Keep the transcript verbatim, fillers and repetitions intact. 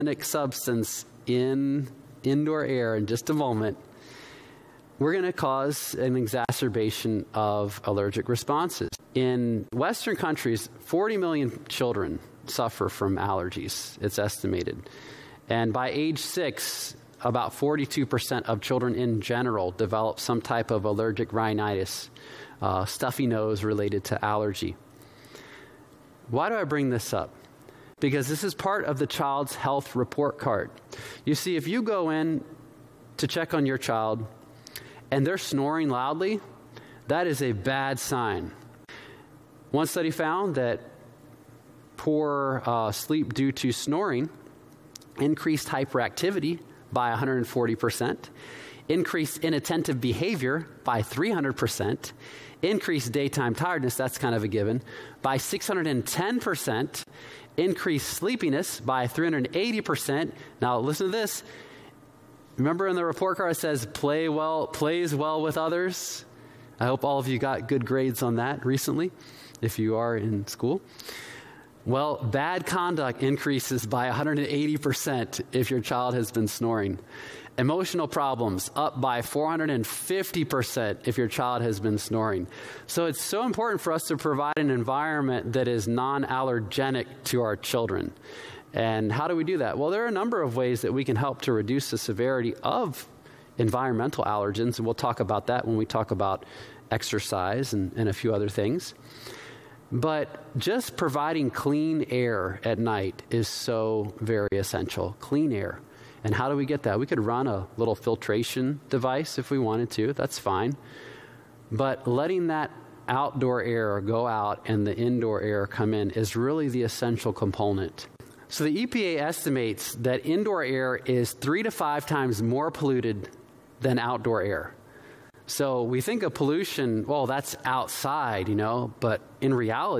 substance in indoor air in just a moment, we're going to cause an exacerbation of allergic responses. In Western countries, forty million children suffer from allergies, it's estimated. And by age six, about forty-two percent of children in general develop some type of allergic rhinitis, uh, stuffy nose related to allergy. Why do I bring this up? Because this is part of the child's health report card. You see, if you go in to check on your child and they're snoring loudly, that is a bad sign. One study found that poor uh, sleep due to snoring increased hyperactivity by one hundred forty percent, increased inattentive behavior by three hundred percent, increased daytime tiredness, that's kind of a given, by six hundred ten percent, increased sleepiness by three hundred eighty percent. Now listen to this. Remember in the report card it says play well, plays well with others. I hope all of you got good grades on that recently, if you are in school. Well, bad conduct increases by one hundred eighty percent if your child has been snoring. Emotional problems up by four hundred fifty percent if your child has been snoring. So it's so important for us to provide an environment that is non-allergenic to our children. And how do we do that? Well, there are a number of ways that we can help to reduce the severity of environmental allergens, and we'll talk about that when we talk about exercise and, and a few other things. But just providing clean air at night is so very essential. Clean air. And how do we get that? We could run a little filtration device if we wanted to. That's fine. But letting that outdoor air go out and the indoor air come in is really the essential component. So the E P A estimates that indoor air is three to five times more polluted than outdoor air. So we think of pollution, well, that's outside, you know, but in reality,